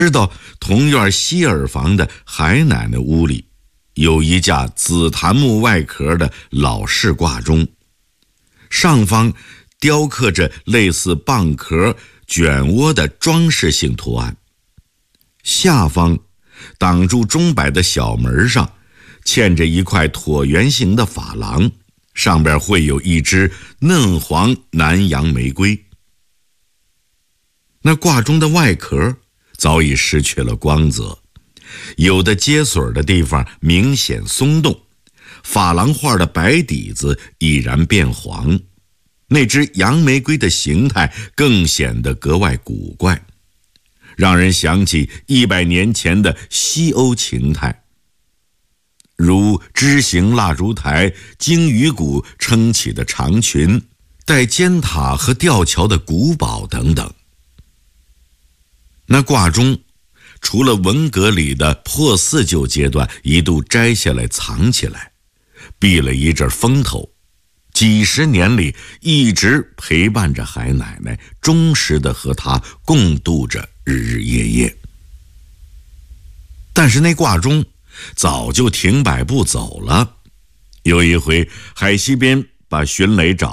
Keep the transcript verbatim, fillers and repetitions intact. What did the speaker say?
知道同院西耳房的海奶奶屋里有一架紫檀木外壳的老式挂钟，上方雕刻着类似蚌壳卷窝的装饰性图案，下方挡住钟摆的小门上嵌着一块椭圆形的珐琅，上边会有一只嫩黄南洋玫瑰。那挂钟的外壳早已失去了光泽，有的接锁的地方明显松动，珐琅画的白底子已然变黄，那只洋玫瑰的形态更显得格外古怪，让人想起一百年前的西欧情态，如枝形蜡烛台、鲸鱼骨撑起的长裙、带尖塔和吊桥的古堡等等。那挂钟除了文革里的破四旧阶段一度摘下来藏起来，避了一阵风头，几十年里一直陪伴着海奶奶，忠实地和她共度着日日夜夜。但是那挂钟早就停摆不走了。有一回海西边把巡雷找